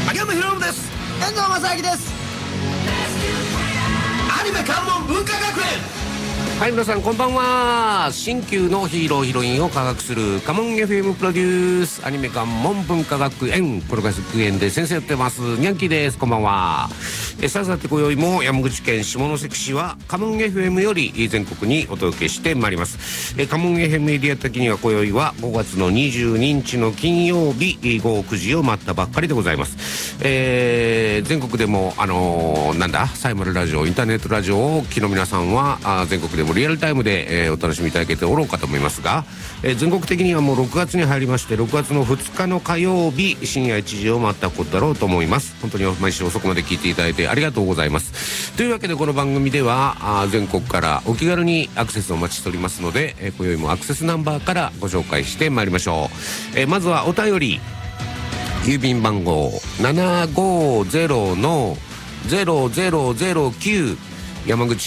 影山ひろむです。 遠藤正明です。 アニメ関門文化学園。 はい、皆さんこんばんは。新旧のヒーローヒロインを科学するカモン FM プロデュースアニメ関門文化学園プロ学園で先生やってますニャンキーです。こんばんは。さて今宵も山口県下関市はカモン FM より全国にお届けしてまいります。カモン FM エリア的には今宵は5月の22日の金曜日午後9時を待ったばっかりでございます。全国でもサイマルラジオインターネットラジオをお聞きの皆さんは全国でもリアルタイムで、お楽しみいただけておろうかと思いますが、全国的にはもう6月に入りまして6月の2日の火曜日深夜1時を待ったことだろうと思います。本当に毎週遅くまで聞いていただいてありがとうございます。というわけでこの番組では全国からお気軽にアクセスをお待ちしておりますので、今宵もアクセスナンバーからご紹介してまいりましょう。まずはお便り、郵便番号 750-0009 山口